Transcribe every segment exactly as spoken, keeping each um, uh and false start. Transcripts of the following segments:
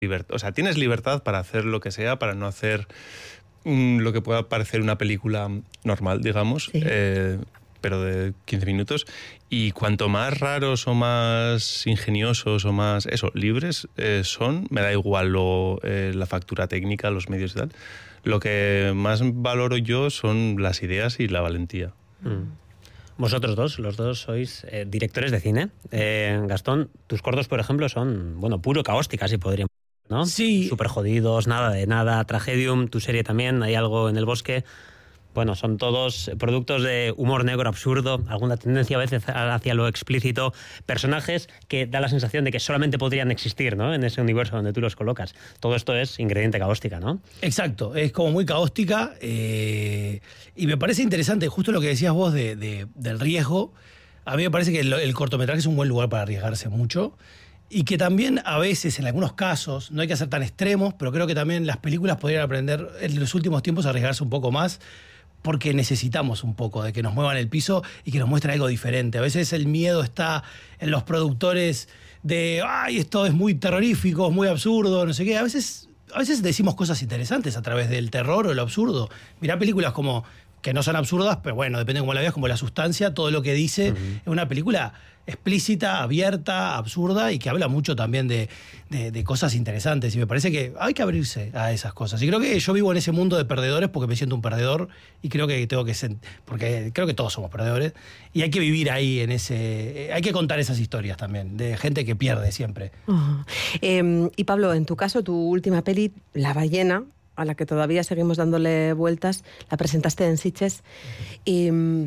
libertad. O sea, tienes libertad para hacer lo que sea, para no hacer mm, lo que pueda parecer una película normal, digamos, sí. eh, pero de quince minutos. Y cuanto más raros o más ingeniosos o más, eso, libres eh, son, me da igual lo, eh, la factura técnica, los medios y tal. Lo que más valoro yo son las ideas y la valentía. Mm. Vosotros dos, los dos sois eh, directores de cine. Eh, Gastón, tus cortos, por ejemplo, son, bueno, puro cáustica, si podríamos, ¿no? Sí. Súper jodidos, nada de nada. Tragedium, tu serie también, hay algo en el bosque. Bueno, son todos productos de humor negro absurdo, alguna tendencia a veces hacia lo explícito, personajes que da la sensación de que solamente podrían existir, ¿no?, en ese universo donde tú los colocas. Todo esto es ingrediente cáustica, ¿no? Exacto, es como muy cáustica eh, y me parece interesante justo lo que decías vos de, de, del riesgo. A mí me parece que el, el cortometraje es un buen lugar para arriesgarse mucho y que también a veces, en algunos casos, no hay que ser tan extremos, pero creo que también las películas podrían aprender en los últimos tiempos a arriesgarse un poco más, porque necesitamos un poco de que nos muevan el piso y que nos muestren algo diferente. A veces el miedo está en los productores de, ay, esto es muy terrorífico, es muy absurdo, no sé qué. A veces, a veces decimos cosas interesantes a través del terror o el absurdo. Mirá películas como, que no son absurdas, pero bueno, depende de cómo la veas, como La Sustancia, todo lo que dice, uh-huh. es una película explícita, abierta, absurda y que habla mucho también de, de, de cosas interesantes. Y me parece que hay que abrirse a esas cosas. Y creo que yo vivo en ese mundo de perdedores porque me siento un perdedor y creo que tengo que ser, porque creo que todos somos perdedores y hay que vivir ahí en ese, hay que contar esas historias también de gente que pierde siempre. Uh-huh. Eh, y Pablo, en tu caso, tu última peli, La ballena, a la que todavía seguimos dándole vueltas, la presentaste en Sitges y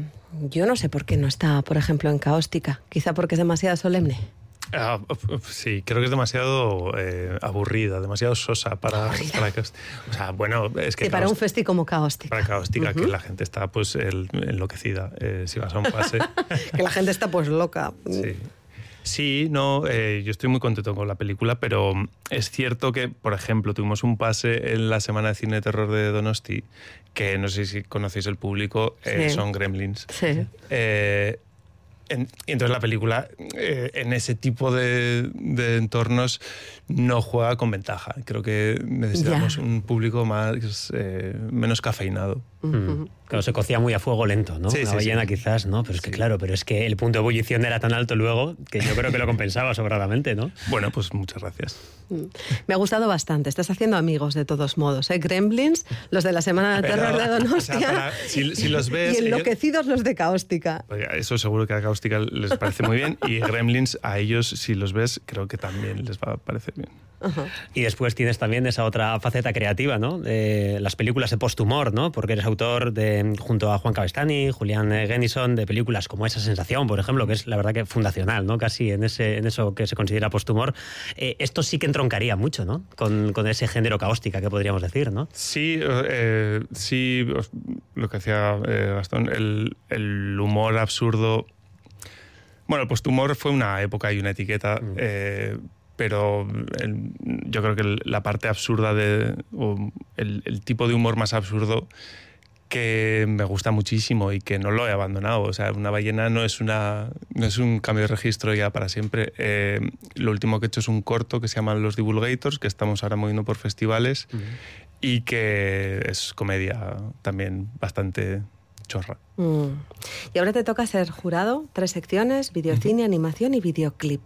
yo no sé por qué no está, por ejemplo, en Cáustica. Quizá porque es demasiado solemne. Ah, sí, creo que es demasiado eh, aburrida, demasiado sosa para, para que, o sea, bueno, es que sí, para un festi como Cáustica. Para Cáustica, uh-huh. que la gente está pues el, enloquecida, eh, si vas a un pase. Que la gente está pues loca. Sí. Sí, no, eh, yo estoy muy contento con la película, pero es cierto que, por ejemplo, tuvimos un pase en la Semana de Cine de Terror de Donosti, que no sé si conocéis el público, eh, sí. son Gremlins. Sí. Eh, en, y entonces la película, eh, en ese tipo de, de entornos, no juega con ventaja. Creo que necesitamos ya. un público más eh, menos cafeinado. Uh-huh. Claro, se cocía muy a fuego lento, ¿no? Sí, la sí, ballena sí. quizás, ¿no? Pero es que sí. claro, pero es que el punto de ebullición era tan alto luego que yo creo que lo compensaba sobradamente, ¿no? Bueno, pues muchas gracias. Me ha gustado bastante. Estás haciendo amigos de todos modos, ¿eh? Gremlins, los de la Semana de pero, Terror de Donostia. O sea, para, si, si los ves... Y enloquecidos ellos, los de Cáustica. Eso seguro que a Cáustica les parece muy bien y Gremlins a ellos, si los ves, creo que también les va a parecer bien. Uh-huh. Y después tienes también esa otra faceta creativa, ¿no? De las películas de posthumor, ¿no? Porque eres autor de, junto a Juan Cabestany, Julián Genison, de películas como Esa sensación, por ejemplo, que es la verdad que fundacional, ¿no? Casi en ese en eso que se considera posthumor. Eh, esto sí que entroncaría mucho, ¿no? Con, con ese género cáustica que podríamos decir, ¿no? Sí, eh, sí, lo que decía eh, Gastón, el, el humor absurdo. Bueno, el posthumor fue una época y una etiqueta. Mm. Eh, pero el, yo creo que la parte absurda de o el, el tipo de humor más absurdo que me gusta muchísimo y que no lo he abandonado. O sea, Una ballena no es una no es un cambio de registro ya para siempre. Eh, lo último que he hecho es un corto que se llama Los Divulgators, que estamos ahora moviendo por festivales uh-huh. y que es comedia también bastante chorra. Mm. Y ahora te toca ser jurado, tres secciones, videocine, uh-huh. animación y videoclip.